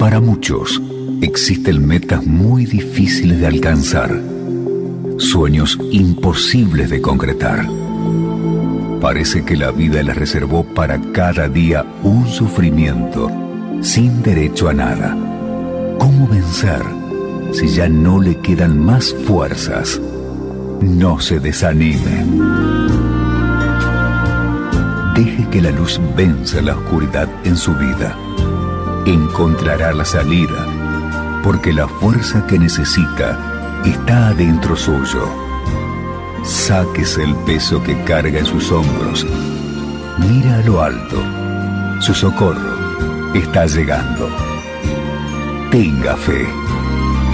Para muchos, existen metas muy difíciles de alcanzar, sueños imposibles de concretar. Parece que la vida les reservó para cada día un sufrimiento sin derecho a nada. ¿Cómo vencer si ya no le quedan más fuerzas? No se desanime. Deje que la luz venza la oscuridad en su vida. Encontrará la salida, porque la fuerza que necesita está adentro suyo. Sáquese el peso que carga en sus hombros. Mira a lo alto. Su socorro está llegando. Tenga fe.